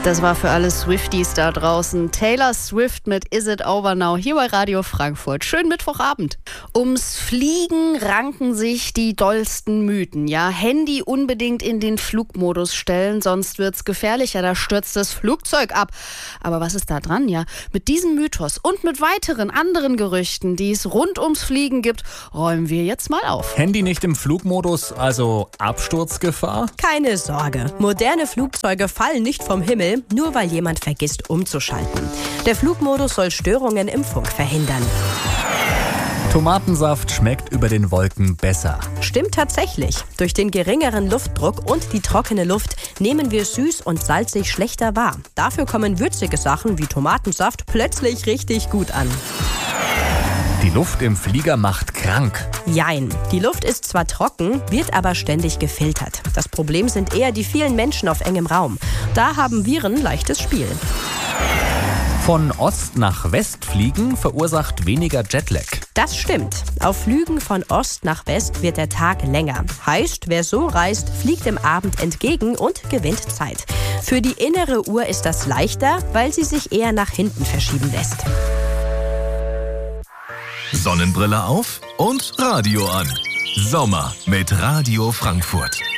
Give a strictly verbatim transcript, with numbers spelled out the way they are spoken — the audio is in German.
Das war für alle Swifties da draußen. Taylor Swift mit Is It Over Now hier bei Radio Frankfurt. Schönen Mittwochabend. Ums Fliegen ranken sich die dollsten Mythen. Ja, Handy unbedingt in den Flugmodus stellen, sonst wird's gefährlicher, da stürzt das Flugzeug ab. Aber was ist da dran? Ja, mit diesem Mythos und mit weiteren anderen Gerüchten, die es rund ums Fliegen gibt, räumen wir jetzt mal auf. Handy nicht im Flugmodus, also Absturzgefahr? Keine Sorge, moderne Flugzeuge fallen nicht vom Himmel, nur weil jemand vergisst umzuschalten. Der Flugmodus soll Störungen im Funk verhindern. Tomatensaft schmeckt über den Wolken besser. Stimmt tatsächlich. Durch den geringeren Luftdruck und die trockene Luft nehmen wir süß und salzig schlechter wahr. Dafür kommen würzige Sachen wie Tomatensaft plötzlich richtig gut an. Die Luft im Flieger macht krank. Jein. Die Luft ist zwar trocken, wird aber ständig gefiltert. Das Problem sind eher die vielen Menschen auf engem Raum. Da haben Viren leichtes Spiel. Von Ost nach West fliegen verursacht weniger Jetlag. Das stimmt. Auf Flügen von Ost nach West wird der Tag länger. Heißt, wer so reist, fliegt dem Abend entgegen und gewinnt Zeit. Für die innere Uhr ist das leichter, weil sie sich eher nach hinten verschieben lässt. Sonnenbrille auf und Radio an. Sommer mit Radio Frankfurt.